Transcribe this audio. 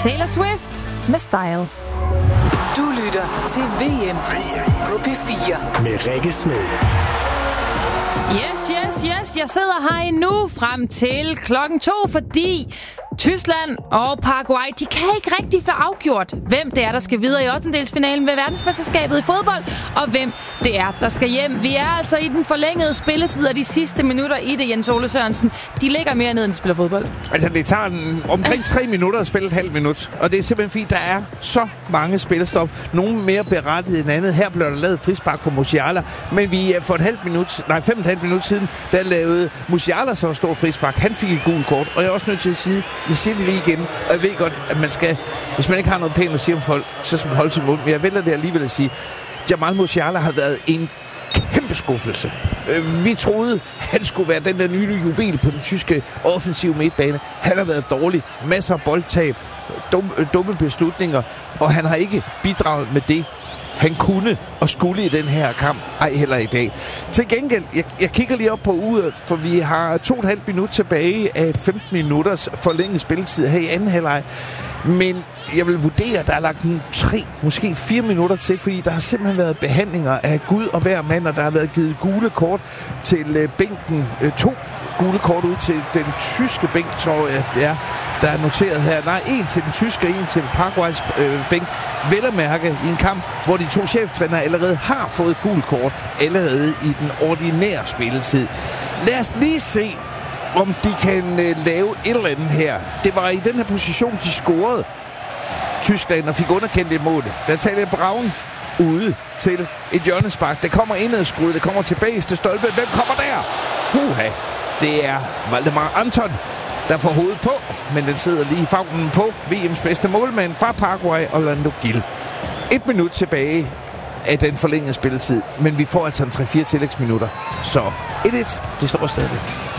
Taylor Swift med Style. Du lytter til VM på P4 med Rikke Smed. Yes. Jeg sidder her endnu frem til 2:00, fordi Tyskland og Paraguay, de kan ikke rigtig få afgjort, hvem det er, der skal videre i 8. ved verdensmesterskabet i fodbold, og hvem det er, der skal hjem. Vi er altså i den forlængede spilletid, og de sidste minutter i det, Jens Ole Sørensen, de ligger mere ned, end de spiller fodbold. Altså, det tager omkring 3 minutter at spille et halvt minut, og det er simpelthen fordi, der er så mange spillestop. Nogle mere berettiget end andet. Her blev der lavet frispark på Musiala, men vi for 5,5 minut siden, der lavede Musiala så stor frispark. Han fik et gult kort, og jeg er også nødt til at sige, jeg siger det lige igen, og jeg ved godt, at man skal, hvis man ikke har noget pænt at sige om folk, så skal man holde sin mund. Men jeg vælger det alligevel at sige, Jamal Musiala har været en kæmpe skuffelse. Vi troede, han skulle være den der nye juvel på den tyske offensive midtbane. Han har været dårlig. Masser af boldtab, dumme beslutninger, og han har ikke bidraget med det, han kunne og skulle i den her kamp. Ej, heller i dag. Til gengæld, jeg kigger lige op på uret, for vi har 2,5 minutter tilbage af 15 minutters forlænget spilletid her i anden halvleg. Men jeg vil vurdere, at der er lagt 3, måske 4 minutter til, fordi der har simpelthen været behandlinger af Gud og hver mand, og der har været givet gule kort til bænken. 2 gule kort ud til den tyske bænk, tror jeg, det er, der er noteret her. Nej, 1 til den tyske, 1 til Paraguays bænk. Vel at mærke i en kamp, hvor de 2 cheftrænere allerede har fået gult kort, allerede i den ordinære spilletid. Lad os lige se, om de kan lave et eller andet her. Det var i den her position, de scorede Tyskland og fik underkendt et mål. Der taler Braun ude til et hjørnespark. Det kommer indadskud, det kommer tilbage til stolpe. Hvem kommer der? Det er Valdemar Anton, der får hovedet på, men den sidder lige i favnen på VM's bedste målmand fra Paraguay, Orlando Gil. 1 minut tilbage af den forlængede spilletid, men vi får altså en 3-4 tillægsminutter. Så 1-1, det står stadigvæk.